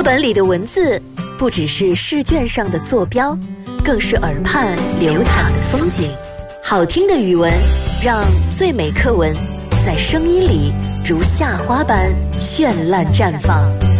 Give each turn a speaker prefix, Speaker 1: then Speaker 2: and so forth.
Speaker 1: 本里的文字不只是试卷上的坐标，更是耳畔流淌的风景。好听的语文，让最美课文在声音里如夏花般绚烂绽放。